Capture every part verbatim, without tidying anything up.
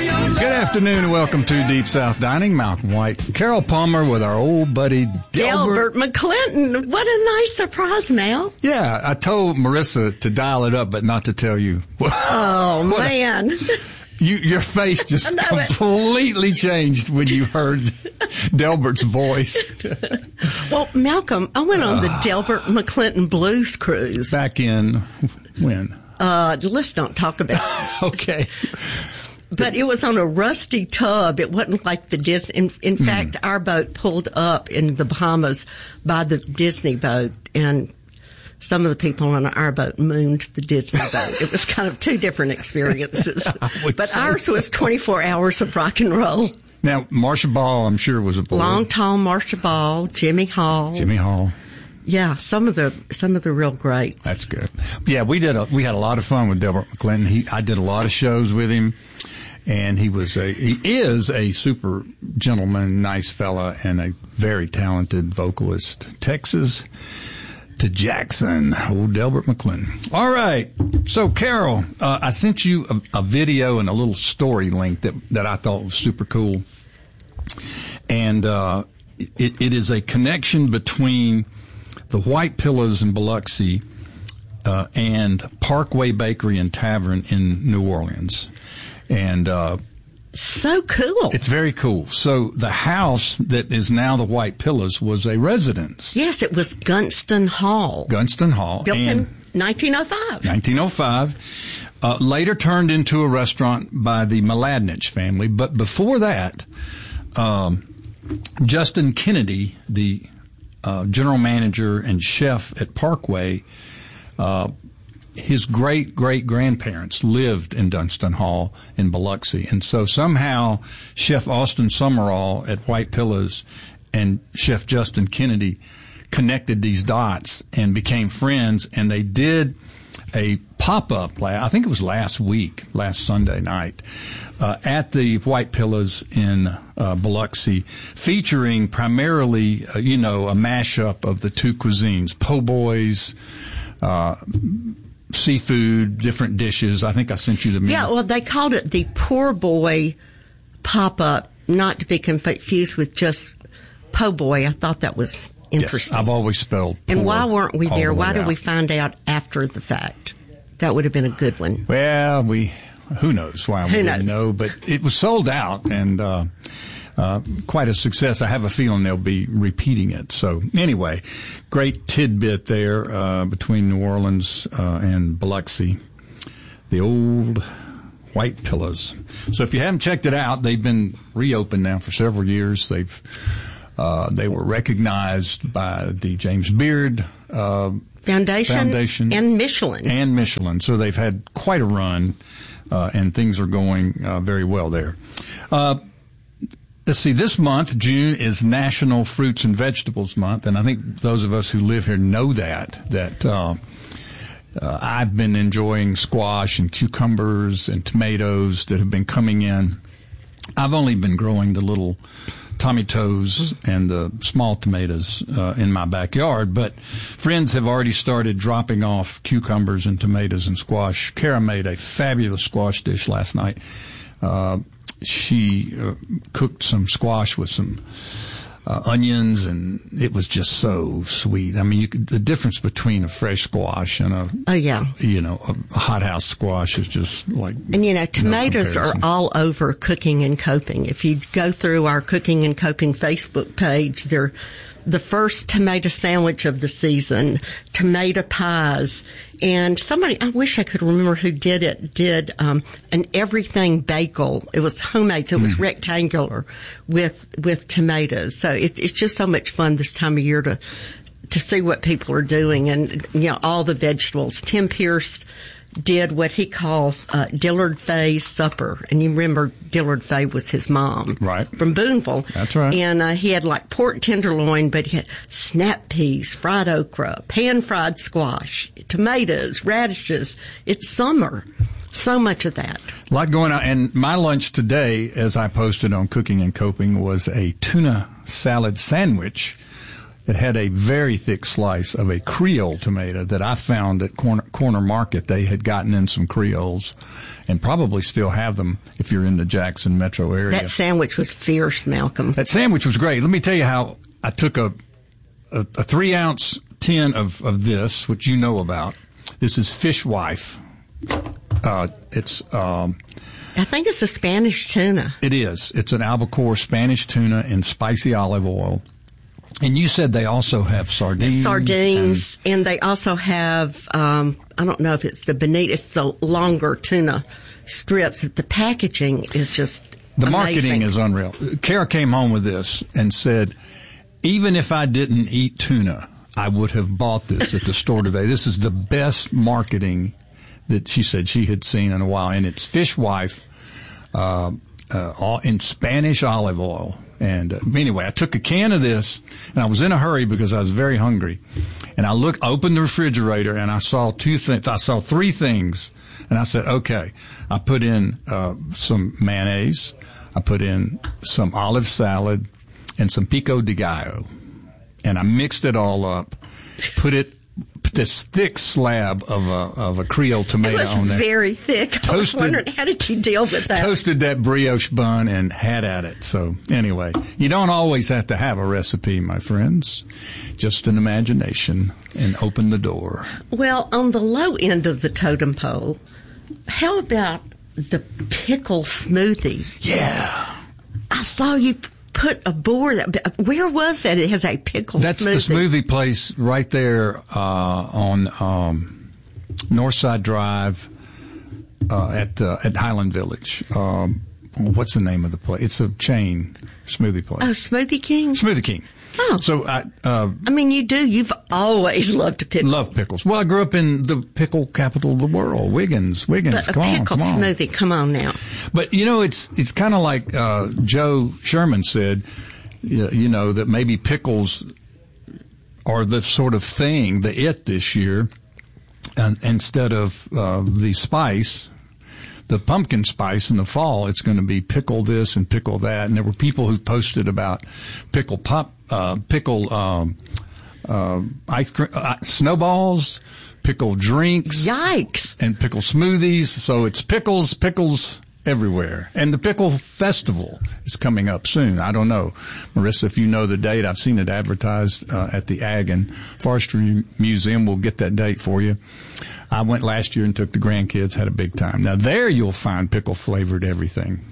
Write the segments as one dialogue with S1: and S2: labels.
S1: Good afternoon and welcome to Deep South Dining. Malcolm White, Carol Palmer with our old buddy Delbert,
S2: Delbert McClinton. What a nice surprise, Mal.
S1: Yeah, I told Marissa to dial it up, but not to tell you.
S2: Oh,
S1: what
S2: man.
S1: A, you, your face just completely it. changed when you heard Delbert's voice.
S2: Well, Malcolm, I went on the uh, Delbert McClinton Blues Cruise.
S1: Back in when?
S2: Uh, let's not talk about it.
S1: Okay.
S2: But it was on a rusty tub. It wasn't like the Disney. In, in mm. fact, our boat pulled up in the Bahamas by the Disney boat, and some of the people on our boat mooned the Disney boat. It was kind of two different experiences. But ours was twenty-four hours of rock and roll.
S1: Now, Marsha Ball, I'm sure, was aboard.
S2: Long, tall Marsha Ball, Jimmy Hall.
S1: Jimmy Hall.
S2: Yeah, some of the some of the real greats.
S1: That's good. Yeah, we did. A, we had a lot of fun with Delbert McClinton. He, I did a lot of shows with him. And he was a, he is a super gentleman, nice fella, and a very talented vocalist. Texas to Jackson, old Delbert McClinton. All right. So, Carol, uh, I sent you a, a video and a little story link that, that I thought was super cool. And, uh, it, it is a connection between the White Pillars in Biloxi, uh, and Parkway Bakery and Tavern in New Orleans. And, uh,
S2: so cool.
S1: It's very cool. So the house that is now the White Pillars was a residence.
S2: Yes, it was Gunston Hall.
S1: Gunston Hall.
S2: Built
S1: and
S2: in nineteen oh five.
S1: nineteen oh five. Uh, later turned into a restaurant by the Mladinich family. But before that, um, Justin Kennedy, the, uh, general manager and chef at Parkway, uh, his great-great-grandparents lived in Dunston Hall in Biloxi. And so somehow Chef Austin Summerall at White Pillars and Chef Justin Kennedy connected these dots and became friends. And they did a pop-up, I think it was last week, last Sunday night, uh, at the White Pillars in uh, Biloxi, featuring primarily, uh, you know, a mashup of the two cuisines, po' boys, uh, seafood, different dishes. I think I sent you the menu.
S2: Yeah, well, they called it the Poor Boy Pop-Up, not to be confused with just Po' Boy. I thought that was interesting.
S1: Yes, I've always spelled poor.
S2: And why weren't we there?
S1: The
S2: why did
S1: out.
S2: we find out after the fact? That would have been a good one.
S1: Well, we, who knows why we
S2: who
S1: didn't
S2: knows?
S1: know, but it was sold out and, uh, Uh, quite a success. I have a feeling they'll be repeating it. So anyway, great tidbit there, uh, between New Orleans, uh, and Biloxi. The old White Pillars. So if you haven't checked it out, they've been reopened now for several years. They've, uh, they were recognized by the James Beard, uh,
S2: Foundation,
S1: Foundation
S2: and Michelin.
S1: And Michelin. So they've had quite a run, uh, and things are going, uh, very well there. Uh, Let's see, this month, June, is National Fruits and Vegetables Month, and I think those of us who live here know that, that, uh, uh, I've been enjoying squash and cucumbers and tomatoes that have been coming in. I've only been growing the little tomatoes and the small tomatoes, uh, in my backyard, but friends have already started dropping off cucumbers and tomatoes and squash. Kara made a fabulous squash dish last night. Uh, She uh, cooked some squash with some uh, onions, and it was just so sweet. I mean, you could, the difference between a fresh squash and a
S2: oh yeah,
S1: you know, a hothouse squash is just like.
S2: And you know, tomatoes
S1: no
S2: are all over Cooking and Coping. If you go through our Cooking and Coping Facebook page, they're the first tomato sandwich of the season, tomato pies, and somebody, I wish I could remember who did it, did um an everything bagel. It was homemade, so it was mm. rectangular with with tomatoes. So it, it's just so much fun this time of year to to see what people are doing, and you know, all the vegetables. Tim Pierce did what he calls uh, Dillard Fay's supper. And you remember Dillard Fay was his mom.
S1: Right.
S2: From Boonville.
S1: That's right.
S2: And uh, he had like pork tenderloin, but he had snap peas, fried okra, pan-fried squash, tomatoes, radishes. It's summer. So much of that.
S1: A lot going on. And my lunch today, as I posted on Cooking and Coping, was a tuna salad sandwich it had a very thick slice of a Creole tomato that I found at Corner, Corner Market. They had gotten in some Creoles and probably still have them if you're in the Jackson metro area.
S2: That sandwich was fierce, Malcolm.
S1: That sandwich was great. Let me tell you how I took a a, a three ounce tin of, of this, which you know about. This is Fish Wife. Uh, it's, um,
S2: I think it's a Spanish tuna.
S1: It is. It's an albacore Spanish tuna in spicy olive oil. And you said they also have sardines.
S2: Sardines, and, and they also have, um, I don't know if it's the bonita, it's the longer tuna strips. The packaging is just
S1: The
S2: amazing.
S1: marketing is unreal. Kara came home with this and said, even if I didn't eat tuna, I would have bought this at the store today. This is the best marketing that she said she had seen in a while. And it's Fish Wife, uh, uh, all in Spanish olive oil. And uh, anyway, I took a can of this, and I was in a hurry because I was very hungry. And I looked, I opened the refrigerator, and I saw two things. I saw three things, and I said, "Okay." I put in uh, some mayonnaise, I put in some olive salad, and some pico de gallo, and I mixed it all up. Put it. This thick slab of a of a Creole tomato
S2: it was
S1: on there.
S2: Very thick.
S1: Toasted,
S2: I was wondering, how did you deal with that?
S1: Toasted that brioche bun and had at it. So anyway, you don't always have to have a recipe, my friends. Just an imagination and open the door.
S2: Well, on the low end of the totem pole, how about the pickle smoothie?
S1: Yeah.
S2: I saw you put a board. Where was that? It has a pickle
S1: That's
S2: smoothie.
S1: That's the smoothie place right there uh, on um, Northside Drive uh, at uh, at Highland Village. Um, what's the name of the place? It's a chain smoothie place.
S2: Oh, Smoothie King?
S1: Smoothie King.
S2: Oh.
S1: So I uh,
S2: I mean, you do. You've always loved a pickle.
S1: love pickles. Well, I grew up in the pickle capital of the world, Wiggins. Wiggins,
S2: But
S1: come
S2: a
S1: on,
S2: pickle
S1: come on.
S2: smoothie, come on now.
S1: But, you know, it's it's kind of like uh, Joe Sherman said, you you know, that maybe pickles are the sort of thing, the it this year, and instead of uh, the spice, the pumpkin spice in the fall, it's going to be pickle this and pickle that. And there were people who posted about pickle pop, uh, pickle um, uh, ice cream, uh, snowballs, pickle drinks.
S2: Yikes.
S1: And pickle smoothies. So it's pickles, pickles everywhere. And the Pickle Festival is coming up soon. I don't know. Marissa, if you know the date, I've seen it advertised uh, at the Ag and Forestry Museum. We'll get that date for you. I went last year and took the grandkids, had a big time. Now, there you'll find pickle-flavored everything.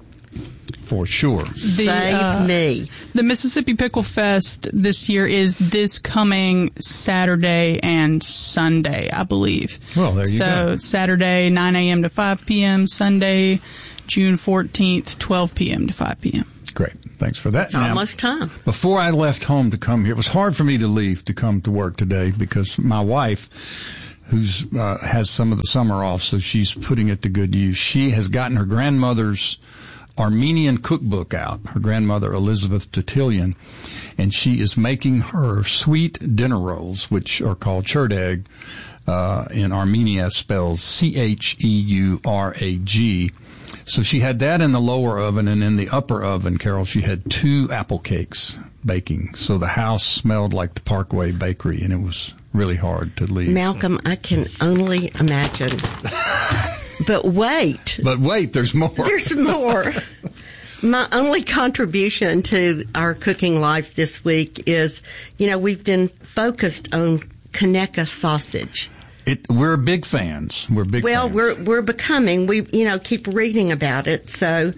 S1: For sure.
S3: The,
S2: Save
S3: uh,
S2: me.
S3: The Mississippi Pickle Fest this year is this coming Saturday and Sunday, I believe.
S1: Well, there you
S3: so,
S1: go.
S3: So Saturday, nine a.m. to five p.m., Sunday, June fourteenth, twelve p.m. to five p.m.
S1: Great. Thanks for that.
S2: It's almost time.
S1: Before I left home to come here, it was hard for me to leave to come to work today because my wife, who's uh, has some of the summer off, so she's putting it to good use. She has gotten her grandmother's Armenian cookbook out, her grandmother Elizabeth Tatillion, and she is making her sweet dinner rolls, which are called churdeg. Uh, in Armenia spells C H E U R A G. So she had that in the lower oven, and in the upper oven, Carol, she had two apple cakes baking. So the house smelled like the Parkway Bakery, and it was really hard to leave.
S2: Malcolm, I can only imagine. But wait.
S1: But wait, there's more.
S2: There's more. My only contribution to our cooking life this week is, you know, we've been focused on Conecuh sausage.
S1: It, we're big fans. We're big
S2: well,
S1: fans.
S2: we're we're becoming. We, you know, keep reading about it. So,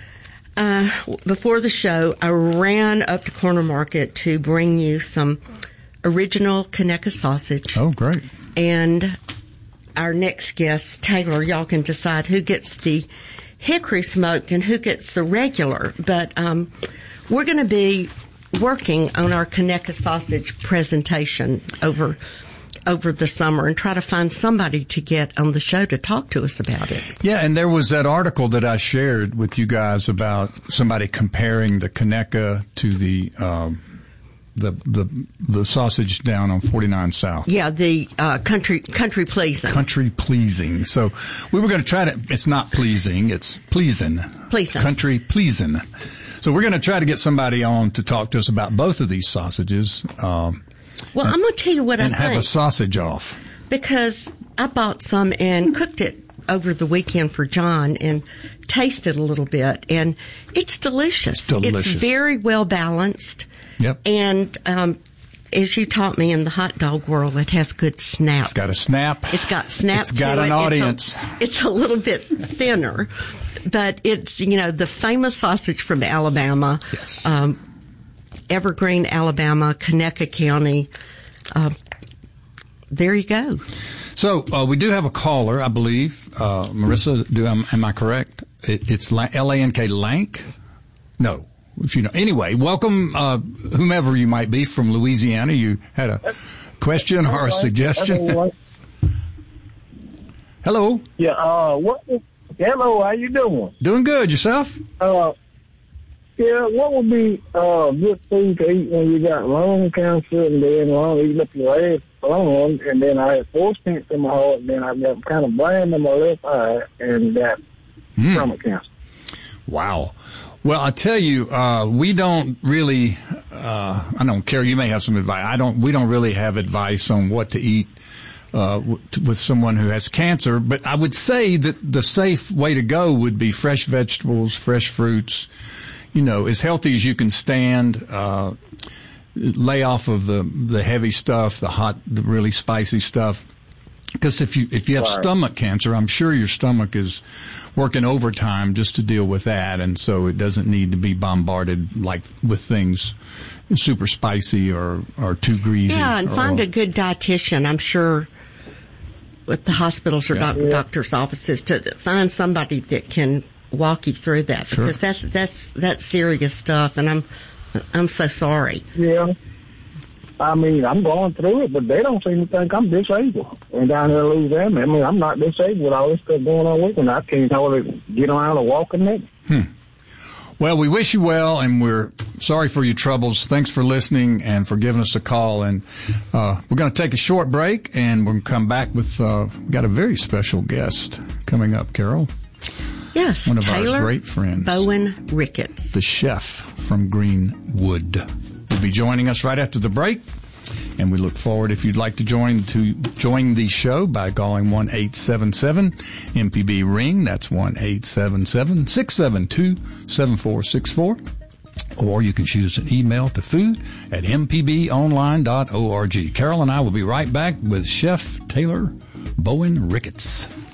S2: uh, before the show, I ran up to Corner Market to bring you some original Conecuh sausage.
S1: Oh, great.
S2: And our next guest, Taylor, y'all can decide who gets the hickory smoked and who gets the regular. But um, we're going to be working on our Conecuh sausage presentation over over the summer and try to find somebody to get on the show to talk to us about it.
S1: Yeah, and there was that article that I shared with you guys about somebody comparing the Conecuh to the um, the the the sausage down on forty-nine South.
S2: Yeah, the uh, country country pleasing.
S1: Country pleasing. So we were going to try to. It's not pleasing. It's pleasing.
S2: Pleasing.
S1: Country pleasing. So we're going to try to get somebody on to talk to us about both of these sausages. Um,
S2: well,
S1: and,
S2: I'm going to tell you what I
S1: and
S2: think.
S1: have a sausage off.
S2: Because I bought some and cooked it over the weekend for John and tasted a little bit, and it's delicious.
S1: It's delicious.
S2: It's very well balanced.
S1: Yep.
S2: And um, as you taught me in the hot dog world, it has good snap.
S1: It's got a snap.
S2: It's got snap.
S1: It's got
S2: to
S1: an
S2: it.
S1: audience.
S2: It's a, it's a little bit thinner, but it's, you know, the famous sausage from Alabama.
S1: Yes.
S2: Um, Evergreen, Alabama, Conecuh County. Uh, there you go.
S1: So uh, we do have a caller, I believe. Uh, Marissa, do am, am I correct? It, it's L A N K Lank? No. If you know. Anyway, welcome, uh, whomever you might be from Louisiana. You had a question or a suggestion? Hello.
S4: Yeah. Uh, what? Hello. How you doing?
S1: Doing good. Yourself?
S4: Uh, yeah. What would be uh good food to eat when you got lung cancer and then lung eating up your left lung, and then I had four stents in my heart, and then I got kind of blind in my left eye and got
S1: Mm.
S4: stomach cancer.
S1: Wow. Well, I tell you, uh, we don't really, uh, I don't care. You may have some advice. I don't, we don't really have advice on what to eat, uh, w- with someone who has cancer, but I would say that the safe way to go would be fresh vegetables, fresh fruits, you know, as healthy as you can stand, uh, lay off of the, the heavy stuff, the hot, the really spicy stuff. Because if you if you have
S4: Right.
S1: stomach cancer, I'm sure your stomach is working overtime just to deal with that, and so it doesn't need to be bombarded like with things super spicy or, or too greasy.
S2: Yeah, and
S1: or,
S2: find a good dietitian. I'm sure with the hospitals or
S1: Yeah.
S2: doc- doctor's offices to find somebody that can walk you through that,
S1: Sure.
S2: because that's that's that's serious stuff. And I'm I'm so sorry.
S4: Yeah. I mean, I'm going through it, but they don't seem to think I'm disabled. And down here in Louisiana, I mean, I'm not disabled with all this stuff going on with me. I can't hardly get around or walk a minute.
S1: Hmm. Well, we wish you well, and we're sorry for your troubles. Thanks for listening and for giving us a call. And uh, we're going to take a short break, and we're going to come back with, uh, we've got a very special guest coming up, Carol.
S2: Yes,
S1: One of
S2: Taylor
S1: our great friends.
S2: Bowen Ricketts.
S1: The chef from Greenwood will be joining us right after the break, and we look forward if you'd like to join to join the show by calling one eight seven seven M P B ring. That's one eight seven seven six seven two seven four six four, or you can shoot us an email to food at m p b online dot org. Carol and I will be right back with Chef Taylor Bowen Ricketts.